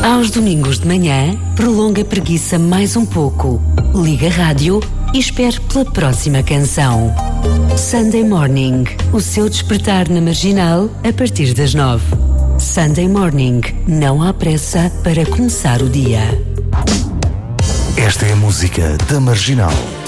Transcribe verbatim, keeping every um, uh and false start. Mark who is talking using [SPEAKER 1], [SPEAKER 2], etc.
[SPEAKER 1] Aos domingos de manhã, prolonga a preguiça mais um pouco. Liga a rádio e espere pela próxima canção. Sunday Morning, o seu despertar na Marginal a partir das nove. Sunday Morning, não há pressa para começar o dia.
[SPEAKER 2] Esta é a música da Marginal.